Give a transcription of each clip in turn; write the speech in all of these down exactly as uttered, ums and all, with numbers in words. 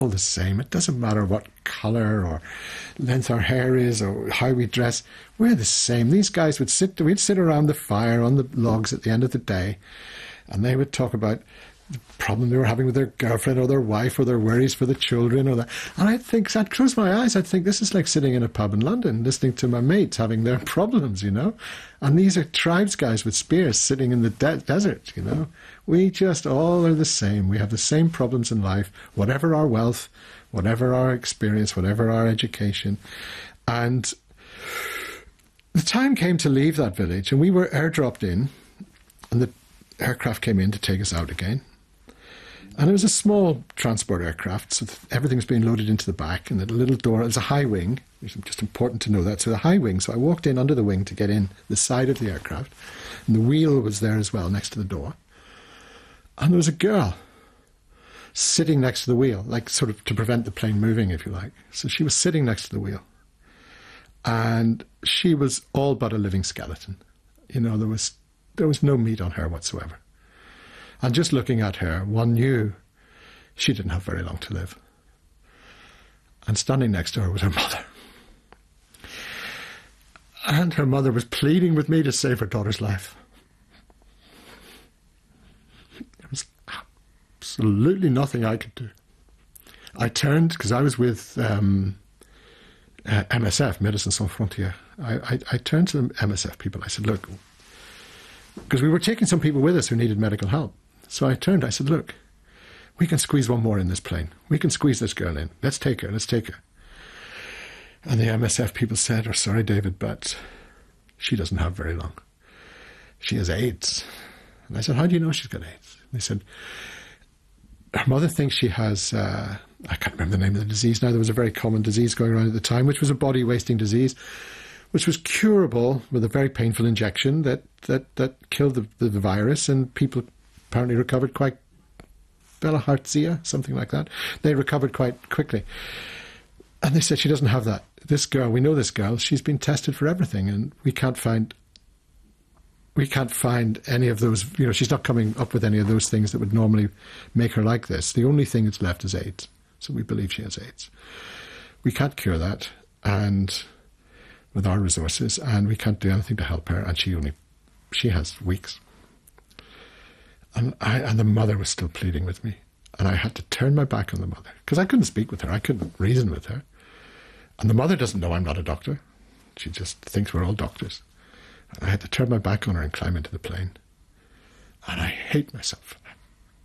all the same. It doesn't matter what colour or length our hair is or how we dress. We're the same. These guys would sit, we'd sit around the fire on the logs at the end of the day, and they would talk about the problem they were having with their girlfriend or their wife or their worries for the children or that. And I'd think, I'd close my eyes, I'd think, this is like sitting in a pub in London, listening to my mates having their problems, you know. And these are tribes guys with spears sitting in the de- desert, you know. We just all are the same. We have the same problems in life, whatever our wealth, whatever our experience, whatever our education. And the time came to leave that village, and we were airdropped in, and the aircraft came in to take us out again. And it was a small transport aircraft, so everything's being loaded into the back, and the little door, it was a high wing. It's just important to know that. So the high wing, so I walked in under the wing to get in the side of the aircraft, and the wheel was there as well next to the door. And there was a girl sitting next to the wheel, like sort of to prevent the plane moving, if you like. So she was sitting next to the wheel. And she was all but a living skeleton. You know, there was there was no meat on her whatsoever. And just looking at her, one knew she didn't have very long to live. And standing next to her was her mother. And her mother was pleading with me to save her daughter's life. There was absolutely nothing I could do. I turned, because I was with um, uh, M S F, Médecins Sans Frontières. I, I, I turned to the M S F people. I said, look, because we were taking some people with us who needed medical help. So I turned, I said, look, we can squeeze one more in this plane. We can squeeze this girl in. Let's take her, let's take her. And the M S F people said, oh, sorry, David, but she doesn't have very long. She has AIDS. And I said, how do you know she's got AIDS? And they said, her mother thinks she has, uh, I can't remember the name of the disease now. There was a very common disease going around at the time, which was a body-wasting disease, which was curable with a very painful injection that, that, that killed the, the, the virus, and people apparently recovered quite, Bilharzia, something like that. They recovered quite quickly. And they said, she doesn't have that. This girl, we know this girl, she's been tested for everything, and we can't find, we can't find any of those, you know, she's not coming up with any of those things that would normally make her like this. The only thing that's left is AIDS. So we believe she has AIDS. We can't cure that, and with our resources, and we can't do anything to help her, and she only, she has weeks. And I, and the mother was still pleading with me. And I had to turn my back on the mother, because I couldn't speak with her. I couldn't reason with her. And the mother doesn't know I'm not a doctor. She just thinks we're all doctors. And I had to turn my back on her and climb into the plane. And I hate myself for that.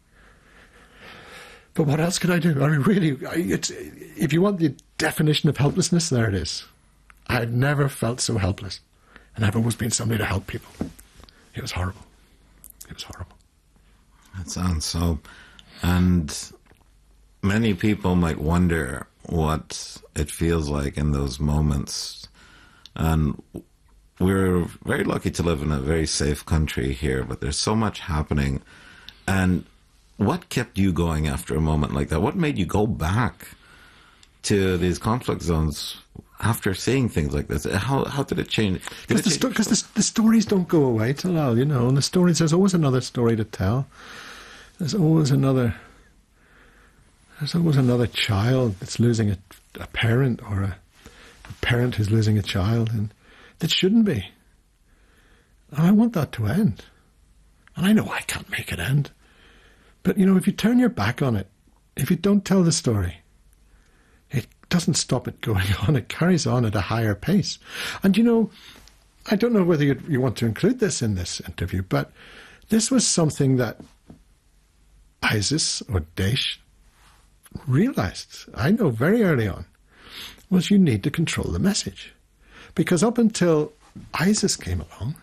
But what else could I do? I mean, really, it's, if you want the definition of helplessness, there it is. I've never felt so helpless. And I've always been somebody to help people. It was horrible. It was horrible. That sounds so... And many people might wonder what it feels like in those moments. And we're very lucky to live in a very safe country here, but there's so much happening. And what kept you going after a moment like that? What made you go back to these conflict zones after seeing things like this? How how did it change? Because the, sto- the, the stories don't go away, Talal, you know, and the stories, there's always another story to tell. There's always another, there's always another child that's losing a, a parent, or a, a parent who's losing a child, and that shouldn't be. And I want that to end. And I know I can't make it end. But, you know, if you turn your back on it, if you don't tell the story, it doesn't stop it going on. It carries on at a higher pace. And, you know, I don't know whether you you want to include this in this interview, but this was something that ISIS or Daesh realized, I know very early on, was you need to control the message. Because up until ISIS came along,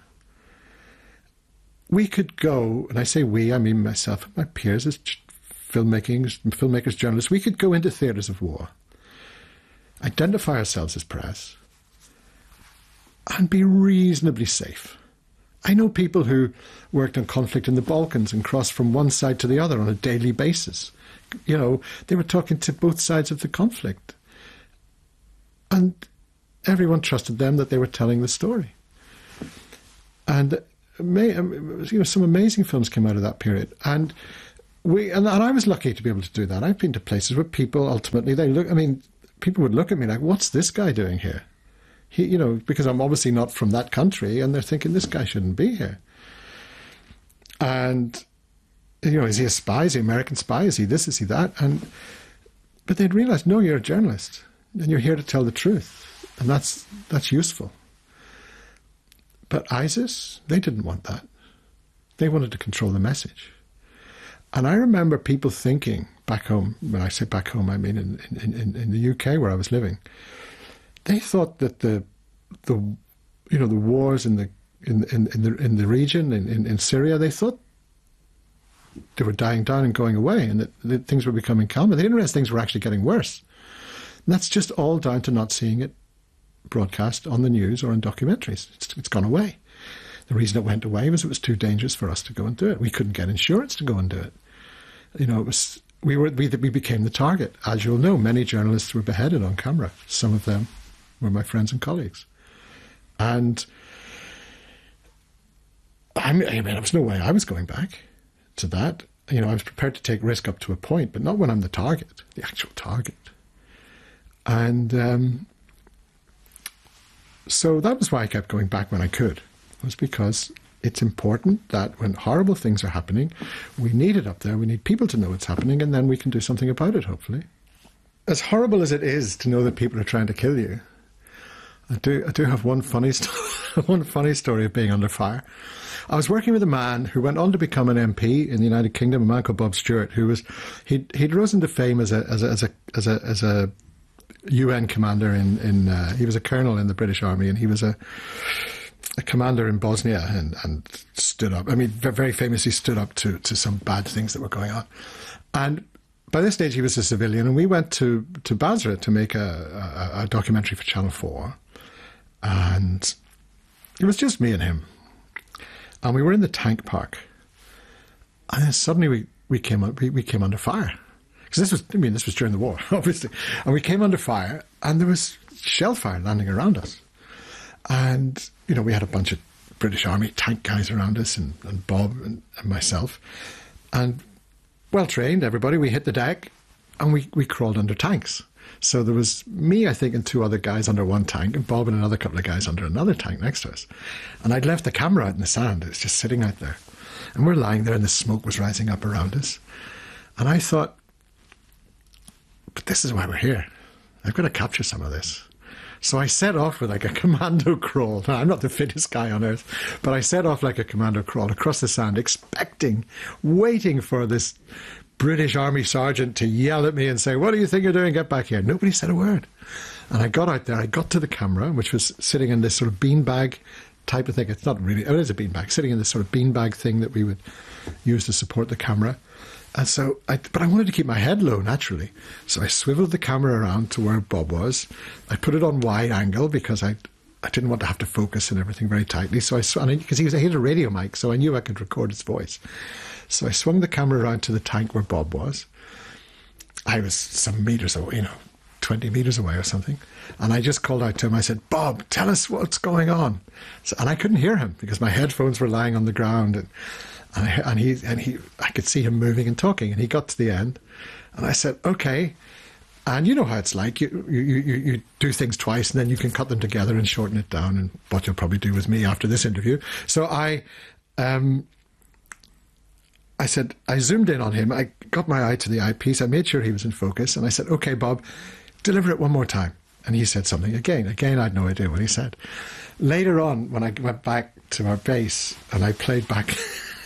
we could go, and I say we, I mean myself and my peers as filmmakers, filmmakers, journalists, we could go into theatres of war, identify ourselves as press, and be reasonably safe. I know people who worked on conflict in the Balkans and crossed from one side to the other on a daily basis. You know, they were talking to both sides of the conflict. And everyone trusted them that they were telling the story. And, you know, some amazing films came out of that period. And we and, and I was lucky to be able to do that. I've been to places where people ultimately they look. I mean, people would look at me like, "What's this guy doing here?" He, you know, because I'm obviously not from that country, and they're thinking this guy shouldn't be here. And you know, is he a spy? Is he an American spy? Is he this? Is he that? And but they'd realised, no, you're a journalist, and you're here to tell the truth, and that's that's useful. But ISIS, they didn't want that. They wanted to control the message. And I remember people thinking back home, when I say back home, I mean in, in, in, in the U K where I was living, they thought that the the you know the wars in the in in, in the in the region in, in, in Syria, they thought they were dying down and going away, and that, that things were becoming calmer. They didn't realize things were actually getting worse. And that's just all down to not seeing it broadcast on the news or in documentaries. It's, it's gone away. The reason it went away was it was too dangerous for us to go and do it. We couldn't get insurance to go and do it. You know, it was we were we, we became the target. As you'll know, many journalists were beheaded on camera. Some of them were my friends and colleagues. And I mean, I mean, there was no way I was going back to that. You know, I was prepared to take risk up to a point, but not when I'm the target, the actual target. And um, so that was why I kept going back when I could. It was because it's important that when horrible things are happening, we need it up there. We need people to know it's happening, and then we can do something about it, hopefully. As horrible as it is to know that people are trying to kill you, I do I do have one funny st- one funny story of being under fire. I was working with a man who went on to become an M P in the United Kingdom, a man called Bob Stewart, who was he'd he'd risen to fame as a as a as a as a, as a U N commander in in uh, he was a colonel in the British Army, and he was a a commander in Bosnia, and, and stood up. I mean, very famously stood up to to some bad things that were going on. And by this stage, he was a civilian, and we went to to Basra to make a, a, a documentary for Channel Four, and it was just me and him. And we were in the tank park, and then suddenly we, we came we, we came under fire, because this was I mean this was during the war, obviously, and we came under fire, and there was shell fire landing around us, and you know we had a bunch of British Army tank guys around us, and, and Bob and, and myself, and well trained everybody. We hit the deck, and we we crawled under tanks. So there was me, I think, and two other guys under one tank, and Bob and another couple of guys under another tank next to us. And I'd left the camera out in the sand. It was just sitting out there. And we're lying there, and the smoke was rising up around us. And I thought, but this is why we're here. I've got to capture some of this. So I set off with like a commando crawl. Now, I'm not the fittest guy on earth, but I set off like a commando crawl across the sand, expecting, waiting for this British Army sergeant to yell at me and say, "What do you think you're doing? Get back here." Nobody said a word. And I got out there, I got to the camera, which was sitting in this sort of beanbag type of thing. It's not really, it is a beanbag, sitting in this sort of beanbag thing that we would use to support the camera. And so, I, but I wanted to keep my head low, naturally. So I swiveled the camera around to where Bob was. I put it on wide angle because I I didn't want to have to focus and everything very tightly. So I, because he, was, he had a radio mic, so I knew I could record his voice. So I swung the camera around to the tank where Bob was. I was some meters away, you know, twenty meters away or something. And I just called out to him. I said, "Bob, tell us what's going on." So, and I couldn't hear him because my headphones were lying on the ground. And, and, I, and, he, and he, I could see him moving and talking. And he got to the end. And I said, "Okay." And you know how it's like. You, you, you, you do things twice, and then you can cut them together and shorten it down. And what you'll probably do with me after this interview. So I... Um, I said, I zoomed in on him. I got my eye to the eyepiece. I made sure he was in focus. And I said, "Okay, Bob, deliver it one more time." And he said something again. Again, I had no idea what he said. Later on, when I went back to our base and I played back,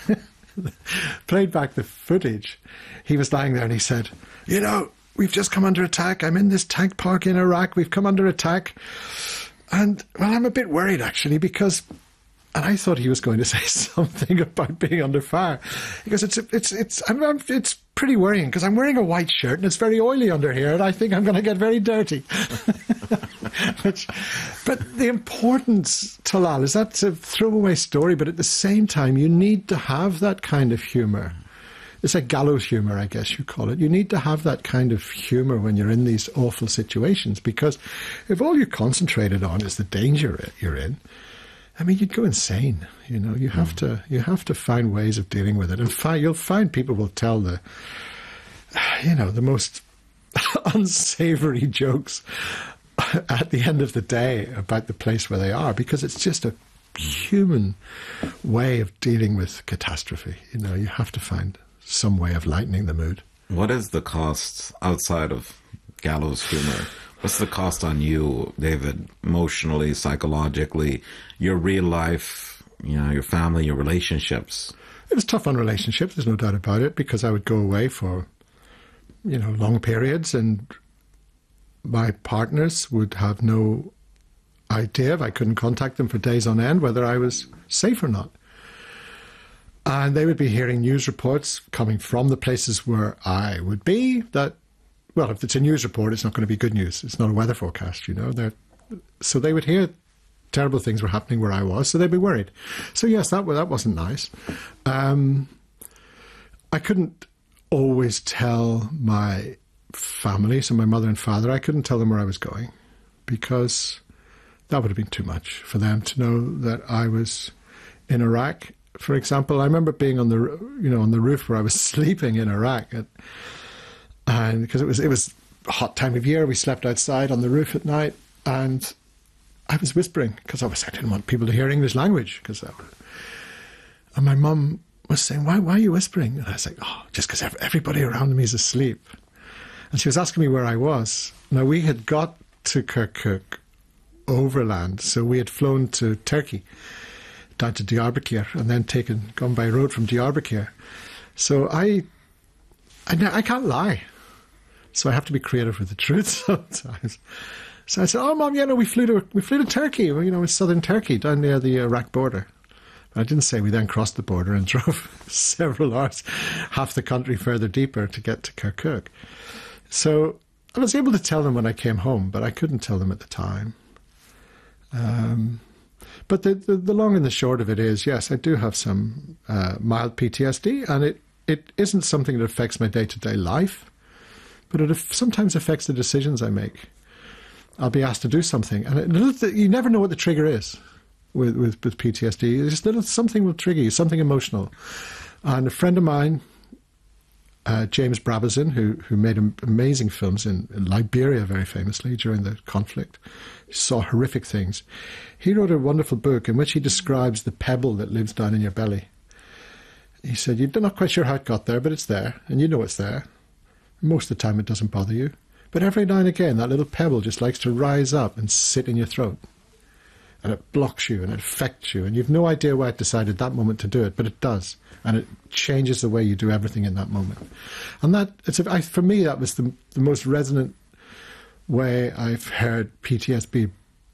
played back the footage, he was lying there and he said, "You know, we've just come under attack. I'm in this tank park in Iraq. We've come under attack. And, well, I'm a bit worried, actually, because..." And I thought he was going to say something about being under fire. He goes, it's it's it's I'm, I'm, it's pretty worrying because I'm wearing a white shirt and it's very oily under here, and I think I'm going to get very dirty. Which, but the importance, Talal, is that's a throwaway story, but at the same time, you need to have that kind of humour. It's like gallows humour, I guess you call it. You need to have that kind of humour when you're in these awful situations, because if all you're concentrated on is the danger you're in, I mean, you'd go insane. You know, you have mm. to you have to find ways of dealing with it, and fi- you'll find people will tell the, you know, the most unsavory jokes at the end of the day about the place where they are, because it's just a human way of dealing with catastrophe. You know, you have to find some way of lightening the mood. What is the cost outside of gallows humor? What's the cost on you, David, emotionally, psychologically, your real life, you know, your family, your relationships? It was tough on relationships, there's no doubt about it, because I would go away for, you know, long periods, and my partners would have no idea, if I couldn't contact them for days on end, whether I was safe or not. And they would be hearing news reports coming from the places where I would be that, well, if it's a news report, it's not going to be good news. It's not a weather forecast, you know. They're, so they would hear terrible things were happening where I was, so they'd be worried. So yes, that that wasn't nice. Um, I couldn't always tell my family, so my mother and father, I couldn't tell them where I was going, because that would have been too much for them to know that I was in Iraq. For example, I remember being on the you know on the roof where I was sleeping in Iraq, at, and because it was it was a hot time of year, we slept outside on the roof at night, and I was whispering because obviously I didn't want people to hear English language. Because and my mum was saying, "Why why are you whispering?" And I was like, "Oh, just because everybody around me is asleep." And she was asking me where I was. Now, we had got to Kirkuk overland, so we had flown to Turkey, down to Diyarbakir, and then taken gone by road from Diyarbakir. So I, I, I can't lie. So I have to be creative with the truth sometimes. So I said, "Oh, Mom, yeah, no, we flew to we flew to Turkey. You know, in southern Turkey, down near the Iraq border." But I didn't say we then crossed the border and drove several hours, half the country further deeper to get to Kirkuk. So I was able to tell them when I came home, but I couldn't tell them at the time. Um, but the, the the long and the short of it is, yes, I do have some uh, mild P T S D, and it, it isn't something that affects my day-to-day life, but it sometimes affects the decisions I make. I'll be asked to do something, and it, you never know what the trigger is with, with, with P T S D. It's just little, something will trigger you, something emotional. And a friend of mine, Uh, James Brabazon, who who made amazing films in, in Liberia, very famously, during the conflict. He saw horrific things. He wrote a wonderful book in which he describes the pebble that lives down in your belly. He said, "You're not quite sure how it got there, but it's there, and you know it's there. Most of the time it doesn't bother you. But every now and again, that little pebble just likes to rise up and sit in your throat. And it blocks you, and it affects you, and you've no idea why it decided that moment to do it, but it does. And it changes the way you do everything in that moment." And that, it's a, I, for me, that was the, the most resonant way I've heard P T S D,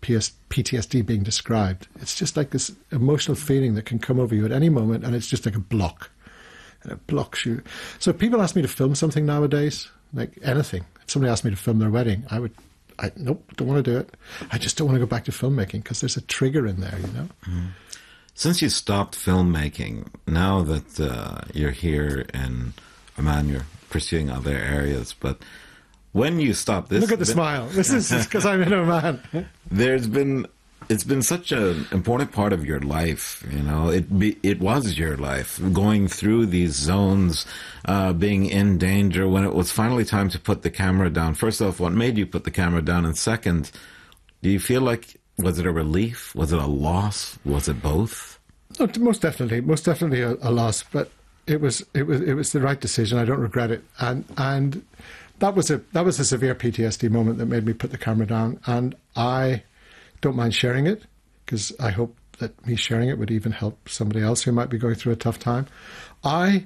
P T S D being described. It's just like this emotional feeling that can come over you at any moment, and it's just like a block. And it blocks you. So people ask me to film something nowadays, like anything. If somebody asked me to film their wedding, I would... I, nope, don't want to do it. I just don't want to go back to filmmaking because there's a trigger in there, you know? Mm. Since you stopped filmmaking, now that uh, you're here in Oman, you're pursuing other areas, but when you stopped this... Look at the been, smile. This is because I'm in Oman. There's been... It's been such an important part of your life, you know. It be, it was your life, going through these zones, uh, being in danger. When it was finally time to put the camera down, first off, what made you put the camera down? And second, do you feel like, was it a relief? Was it a loss? Was it both? No, most definitely, most definitely a, a loss. But it was it was it was the right decision. I don't regret it. And and that was a that was a severe P T S D moment that made me put the camera down. And I don't mind sharing it, because I hope that me sharing it would even help somebody else who might be going through a tough time. I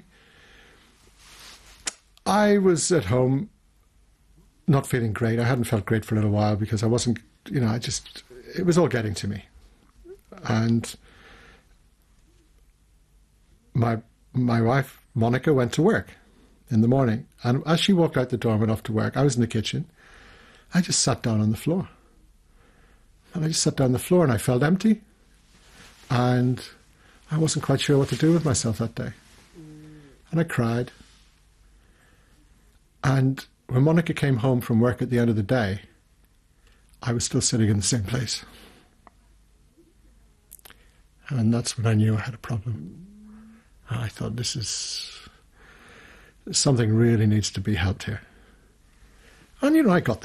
I was at home not feeling great. I hadn't felt great for a little while because I wasn't, you know, I just, it was all getting to me. And my my wife, Monica, went to work in the morning. And as she walked out the door and went off to work, I was in the kitchen. I just sat down on the floor. And I just sat down on the floor and I felt empty. And I wasn't quite sure what to do with myself that day. And I cried. And when Monica came home from work at the end of the day, I was still sitting in the same place. And that's when I knew I had a problem. I thought, this is... something really needs to be helped here. And, you know, I got the